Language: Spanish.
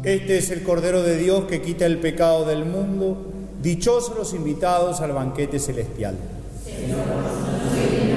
Este es el Cordero de Dios que quita el pecado del mundo. Dichosos los invitados al banquete celestial. Señor,